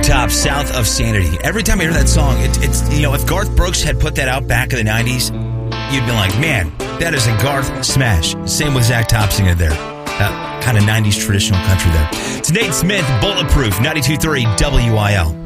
Top, South of Sanity. Every time I hear that song, it's if Garth Brooks had put that out back in the 90s, you'd be like, man, that is a Garth smash. Same with Zach Top singing it there. That kind of 90s traditional country there. It's Nate Smith, Bulletproof, 92.3 WIL.